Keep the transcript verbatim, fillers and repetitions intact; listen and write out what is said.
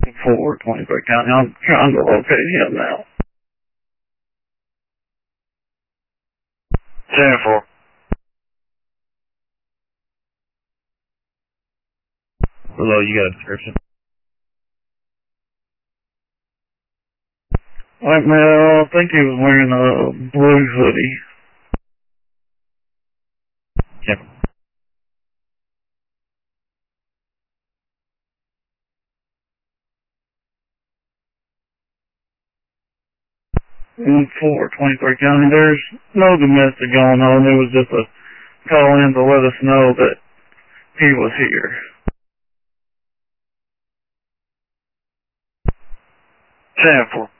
for twenty-three County. I'm trying to locate him now. ten four. Hello, you got a description? Alright, man, I think he was wearing a blue hoodie. Yeah. one four, twenty-three County. There's no domestic going on. It was just a call in to let us know that he was here. ten four.